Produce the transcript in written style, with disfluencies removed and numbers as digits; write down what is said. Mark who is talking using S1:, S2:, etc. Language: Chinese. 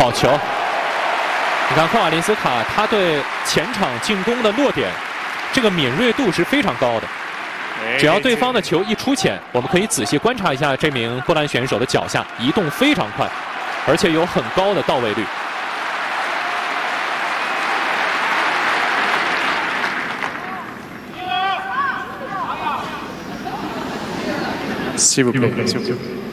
S1: 好球！你看科瓦林斯卡，他对前场进攻的落点，这个敏锐度是非常高的。只要对方的球一出前，我们可以仔细观察一下这名波兰选手的脚下移动非常快，而且有很高的到位率。
S2: S'il vous plaît, s'il vous plaît.